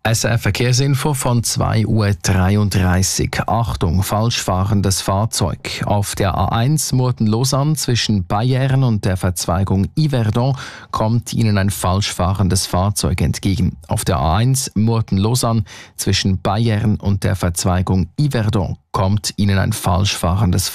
SRF Verkehrsinfo von 2:33 Uhr. Achtung, falsch fahrendes Fahrzeug. Auf der A1 Murten-Lausanne zwischen Bayern und der Verzweigung Yverdon kommt Ihnen ein falsch fahrendes Fahrzeug entgegen. Auf der A1 Murten-Lausanne zwischen Bayern und der Verzweigung Yverdon kommt Ihnen ein falsch fahrendes